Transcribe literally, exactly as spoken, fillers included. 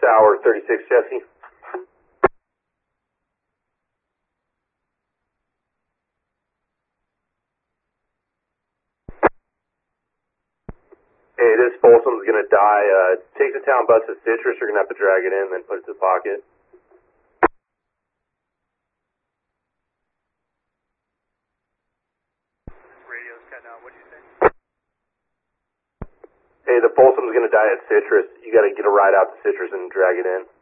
Tower thirty-six, Jesse. Hey, this Folsom's gonna die. Uh, take the town bus to Citrus. You're gonna have to drag it in, then put it to the pocket. Radio's cutting out. What did you say? Hey, the Folsom's gonna die at Citrus. You gotta get a ride out to Citrus and drag it in.